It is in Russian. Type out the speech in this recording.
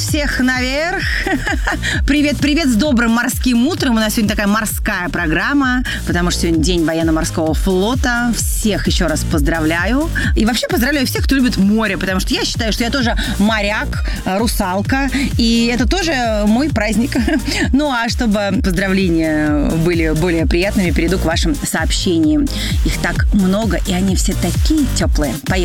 всех наверх. Привет-привет с добрым морским утром. У нас сегодня такая морская программа, потому что сегодня день военно-морского флота. Всех еще раз поздравляю. И вообще поздравляю всех, кто любит море, потому что я считаю, что я тоже моряк, русалка, и это тоже мой праздник. Ну, а чтобы поздравления были более приятными, перейду к вашим сообщениям. Их так много, и они все такие теплые. Поехали.